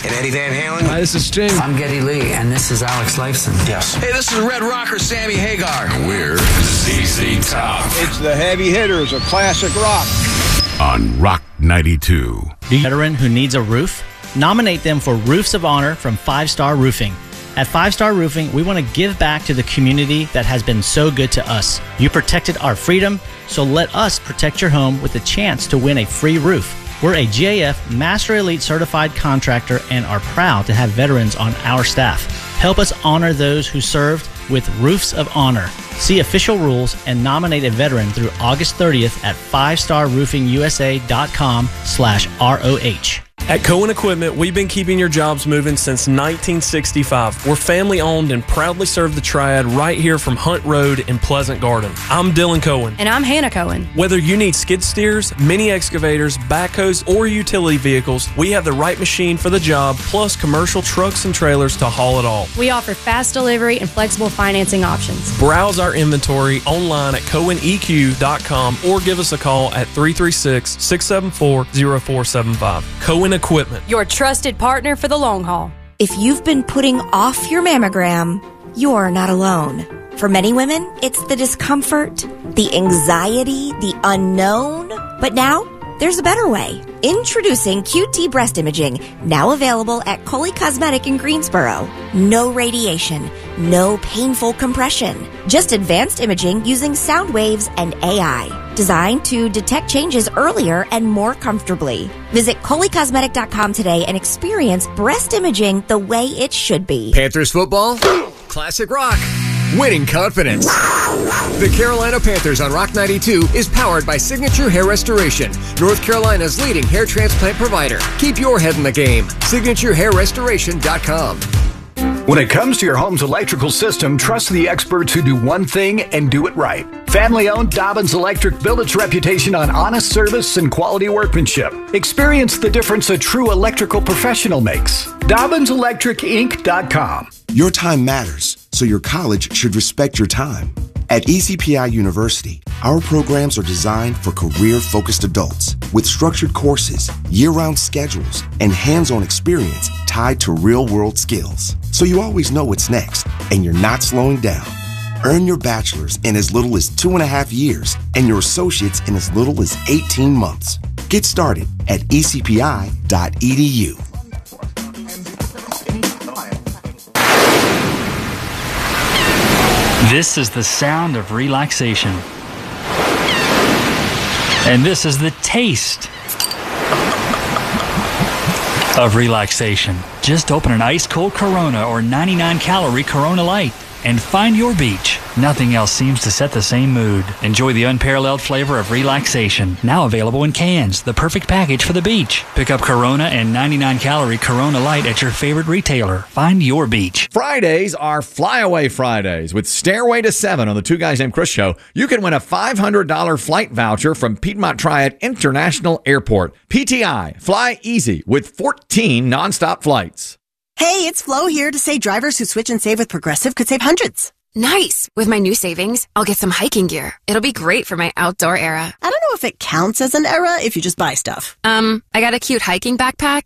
And Eddie Van Halen. Hi, this is Sting. I'm Geddy Lee, and this is Alex Lifeson. Yes. Hey, this is Red Rocker Sammy Hagar. We're ZZ Top. It's the Heavy Hitters of classic rock. On Rock 92. Do you veteran who needs a roof? Nominate them for Roofs of Honor from 5 Star Roofing. At 5 Star Roofing, we want to give back to the community that has been so good to us. You protected our freedom, so let us protect your home with a chance to win a free roof. We're a GAF Master Elite certified contractor and are proud to have veterans on our staff. Help us honor those who served with Roofs of Honor. See official rules and nominate a veteran through August 30th at 5starroofingusa.com/ROH. At Cohen Equipment, we've been keeping your jobs moving since 1965. We're family owned and proudly serve the Triad right here from Hunt Road in Pleasant Garden. I'm Dylan Cohen. And I'm Hannah Cohen. Whether you need skid steers, mini excavators, backhoes, or utility vehicles, we have the right machine for the job, plus commercial trucks and trailers to haul it all. We offer fast delivery and flexible financing options. Browse our inventory online at CohenEQ.com or give us a call at 336-674-0475. Cohen Equipment, your trusted partner for the long haul. If you've been putting off your mammogram, you're not alone. For many women, it's the discomfort, the anxiety, the unknown. But now, there's a better way. Introducing QT Breast Imaging, now available at Coley Cosmetic in Greensboro. No radiation, no painful compression. Just advanced imaging using sound waves and AI. Designed to detect changes earlier and more comfortably. Visit ColeyCosmetic.com today and experience breast imaging the way it should be. Panthers football, classic rock, winning confidence. The Carolina Panthers on Rock 92 is powered by Signature Hair Restoration, North Carolina's leading hair transplant provider. Keep your head in the game. SignatureHairRestoration.com. When it comes to your home's electrical system, trust the experts who do one thing and do it right. Family-owned Dobbins Electric built its reputation on honest service and quality workmanship. Experience the difference a true electrical professional makes. DobbinSElectricInc.com. Your time matters, so your college should respect your time. At ECPI University, our programs are designed for career-focused adults with structured courses, year-round schedules, and hands-on experience tied to real-world skills. So you always know what's next, and you're not slowing down. Earn your bachelor's in as little as 2.5 years and your associate's in as little as 18 months. Get started at ecpi.edu. This is the sound of relaxation. And this is the taste of relaxation. Just open an ice-cold Corona or 99-calorie Corona Light and find your beach. Nothing else seems to set the same mood. Enjoy the unparalleled flavor of relaxation. Now available in cans, the perfect package for the beach. Pick up Corona and 99-calorie Corona Light at your favorite retailer. Find your beach. Fridays are Flyaway Fridays. With Stairway to 7 on the Two Guys Named Chris show, you can win a $500 flight voucher from Piedmont Triad International Airport. PTI, fly easy with 14 nonstop flights. Hey, it's Flo here to say drivers who switch and save with Progressive could save hundreds. Nice! With my new savings, I'll get some hiking gear. It'll be great for my outdoor era. I don't know if it counts as an era if you just buy stuff. I got a cute hiking backpack,